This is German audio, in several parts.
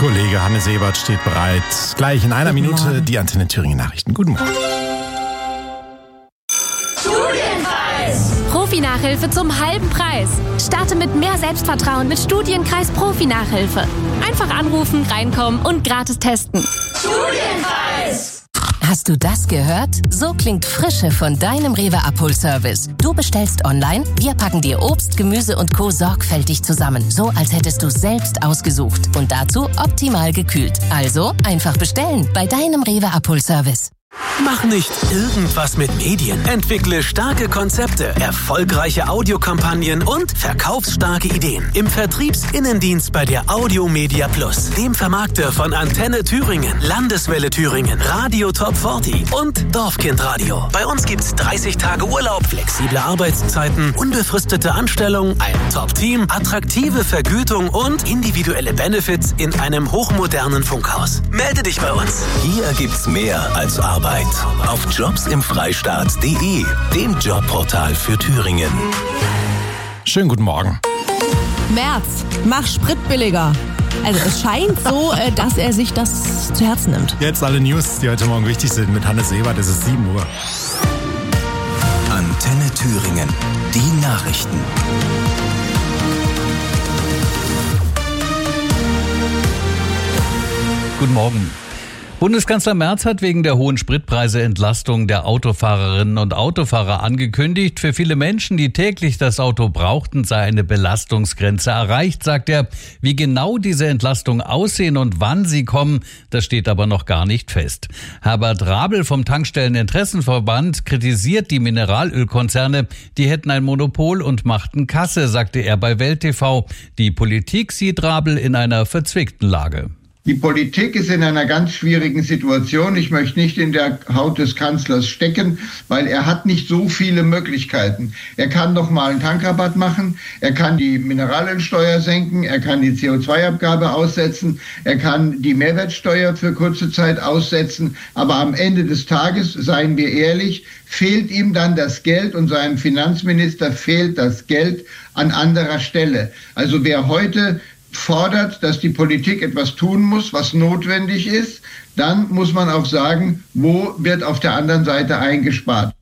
Kollege Hannes Ebert steht bereit. Gleich in einer Minute die Antenne Thüringen Nachrichten. Guten Morgen. Profi-Nachhilfe zum halben Preis. Starte mit mehr Selbstvertrauen mit Studienkreis Profi-Nachhilfe. Einfach anrufen, reinkommen und gratis testen. Studienkreis! Hast du das gehört? So klingt Frische von deinem Rewe Abholservice. Du bestellst online, wir packen dir Obst, Gemüse und Co. sorgfältig zusammen. So, als hättest du selbst ausgesucht. Und dazu optimal gekühlt. Also einfach bestellen bei deinem Rewe Abholservice. Mach nicht irgendwas mit Medien. Entwickle starke Konzepte, erfolgreiche Audiokampagnen und verkaufsstarke Ideen. Im Vertriebsinnendienst bei der Audiomedia Plus, dem Vermarkter von Antenne Thüringen, Landeswelle Thüringen, Radio Top 40 und Dorfkindradio. Bei uns gibt's 30 Tage Urlaub, flexible Arbeitszeiten, unbefristete Anstellung, ein Top-Team, attraktive Vergütung und individuelle Benefits in einem hochmodernen Funkhaus. Melde dich bei uns. Hier gibt's mehr als Arbeit. Auf jobsimfreistaat.de, dem Jobportal für Thüringen. Schönen guten Morgen. Merz, mach Sprit billiger. Also es scheint so, dass er sich das zu Herzen nimmt. Jetzt alle News, die heute Morgen wichtig sind. Mit Hannes Ebert, es ist 7 Uhr. Antenne Thüringen, die Nachrichten. Guten Morgen. Bundeskanzler Merz hat wegen der hohen Spritpreise Entlastung der Autofahrerinnen und Autofahrer angekündigt. Für viele Menschen, die täglich das Auto brauchten, sei eine Belastungsgrenze erreicht, sagt er. Wie genau diese Entlastung aussehen und wann sie kommen, das steht aber noch gar nicht fest. Herbert Rabel vom Tankstelleninteressenverband kritisiert die Mineralölkonzerne. Die hätten ein Monopol und machten Kasse, sagte er bei Welt TV. Die Politik sieht Rabel in einer verzwickten Lage. Die Politik ist in einer ganz schwierigen Situation. Ich möchte nicht in der Haut des Kanzlers stecken, weil er hat nicht so viele Möglichkeiten. Er kann noch mal einen Tankrabatt machen, er kann die Mineralölsteuer senken, er kann die CO2-Abgabe aussetzen, er kann die Mehrwertsteuer für kurze Zeit aussetzen. Aber am Ende des Tages, seien wir ehrlich, fehlt ihm dann das Geld und seinem Finanzminister fehlt das Geld an anderer Stelle. Also wer heute fordert, dass die Politik etwas tun muss, was notwendig ist, dann muss man auch sagen, wo wird auf der anderen Seite eingespart.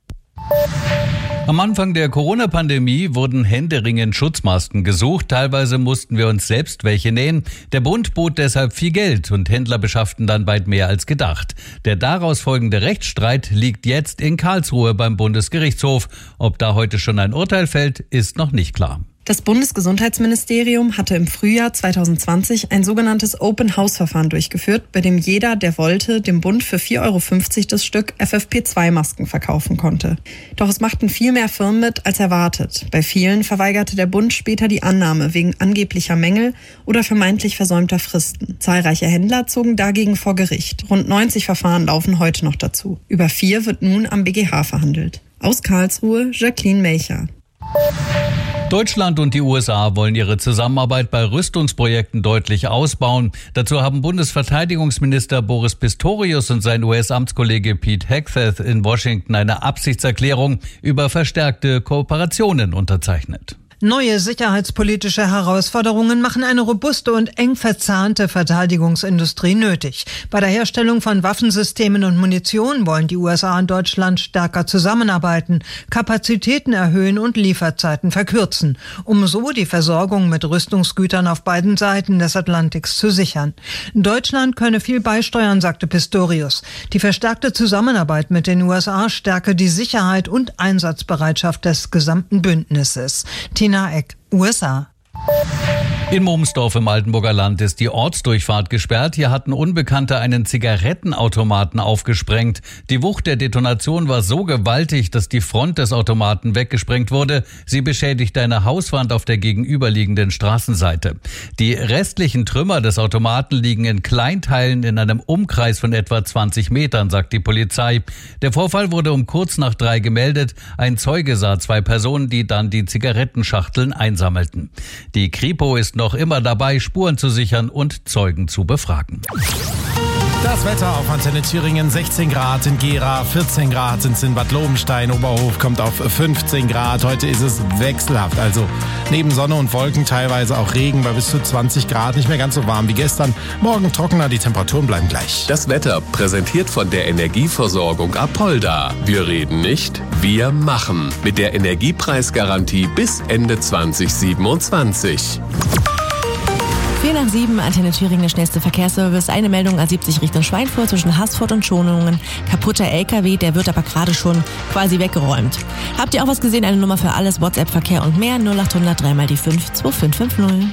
Am Anfang der Corona-Pandemie wurden händeringend Schutzmasken gesucht. Teilweise mussten wir uns selbst welche nähen. Der Bund bot deshalb viel Geld und Händler beschafften dann weit mehr als gedacht. Der daraus folgende Rechtsstreit liegt jetzt in Karlsruhe beim Bundesgerichtshof. Ob da heute schon ein Urteil fällt, ist noch nicht klar. Das Bundesgesundheitsministerium hatte im Frühjahr 2020 ein sogenanntes Open-House-Verfahren durchgeführt, bei dem jeder, der wollte, dem Bund für 4,50 € das Stück FFP2-Masken verkaufen konnte. Doch es machten viel mehr Firmen mit als erwartet. Bei vielen verweigerte der Bund später die Annahme wegen angeblicher Mängel oder vermeintlich versäumter Fristen. Zahlreiche Händler zogen dagegen vor Gericht. Rund 90 Verfahren laufen heute noch dazu. Über 4 wird nun am BGH verhandelt. Aus Karlsruhe, Jacqueline Melcher. Deutschland und die USA wollen ihre Zusammenarbeit bei Rüstungsprojekten deutlich ausbauen. Dazu haben Bundesverteidigungsminister Boris Pistorius und sein US-Amtskollege Pete Hegseth in Washington eine Absichtserklärung über verstärkte Kooperationen unterzeichnet. Neue sicherheitspolitische Herausforderungen machen eine robuste und eng verzahnte Verteidigungsindustrie nötig. Bei der Herstellung von Waffensystemen und Munition wollen die USA und Deutschland stärker zusammenarbeiten, Kapazitäten erhöhen und Lieferzeiten verkürzen, um so die Versorgung mit Rüstungsgütern auf beiden Seiten des Atlantiks zu sichern. Deutschland könne viel beisteuern, sagte Pistorius. Die verstärkte Zusammenarbeit mit den USA stärke die Sicherheit und Einsatzbereitschaft des gesamten Bündnisses. Tina Eck, USA. In Momsdorf im Altenburger Land ist die Ortsdurchfahrt gesperrt. Hier hatten Unbekannte einen Zigarettenautomaten aufgesprengt. Die Wucht der Detonation war so gewaltig, dass die Front des Automaten weggesprengt wurde. Sie beschädigte eine Hauswand auf der gegenüberliegenden Straßenseite. Die restlichen Trümmer des Automaten liegen in Kleinteilen in einem Umkreis von etwa 20 Metern, sagt die Polizei. Der Vorfall wurde um kurz nach 3 gemeldet. Ein Zeuge sah 2 Personen, die dann die Zigarettenschachteln einsammelten. Die Kripo ist noch immer dabei, Spuren zu sichern und Zeugen zu befragen. Das Wetter auf Antenne Thüringen, 16 Grad in Gera, 14 Grad sind es in Bad Lobenstein, Oberhof kommt auf 15 Grad. Heute ist es wechselhaft, also neben Sonne und Wolken teilweise auch Regen bei bis zu 20 Grad, nicht mehr ganz so warm wie gestern. Morgen trockener, die Temperaturen bleiben gleich. Das Wetter präsentiert von der Energieversorgung Apolda. Wir reden nicht, wir machen. Mit der Energiepreisgarantie bis Ende 2027. 6:04, Antenne Thüringen, der schnellste Verkehrsservice. Eine Meldung A70 Richtung Schweinfurt zwischen Haßfurt und Schonungen. Kaputter LKW, der wird aber gerade schon quasi weggeräumt. Habt ihr auch was gesehen? Eine Nummer für alles, WhatsApp-Verkehr und mehr. 0800 3 mal die 5 2550.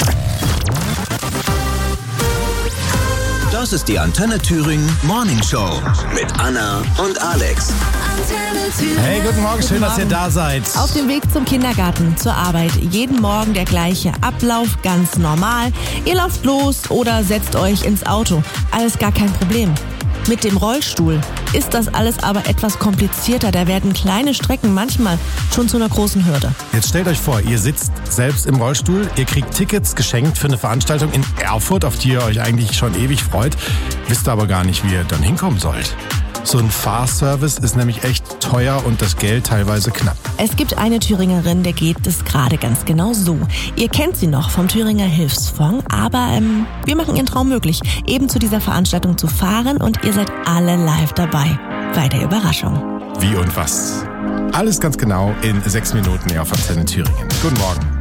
Das ist die Antenne Thüringen Morning Show mit Anna und Alex. Hey, guten Morgen, schön, dass ihr da seid. Auf dem Weg zum Kindergarten, zur Arbeit. Jeden Morgen der gleiche Ablauf, ganz normal. Ihr lauft los oder setzt euch ins Auto. Alles gar kein Problem. Mit dem Rollstuhl ist das alles aber etwas komplizierter. Da werden kleine Strecken manchmal schon zu einer großen Hürde. Jetzt stellt euch vor, ihr sitzt selbst im Rollstuhl, ihr kriegt Tickets geschenkt für eine Veranstaltung in Erfurt, auf die ihr euch eigentlich schon ewig freut, wisst aber gar nicht, wie ihr dann hinkommen sollt. So ein Fahrservice ist nämlich echt teuer und das Geld teilweise knapp. Es gibt eine Thüringerin, der geht es gerade ganz genau so. Ihr kennt sie noch vom Thüringer Hilfsfonds, aber wir machen ihren Traum möglich, eben zu dieser Veranstaltung zu fahren und ihr seid alle live dabei. Bei der Überraschung. Wie und was? Alles ganz genau in 6 Minuten hier auf Antenne Thüringen. Guten Morgen.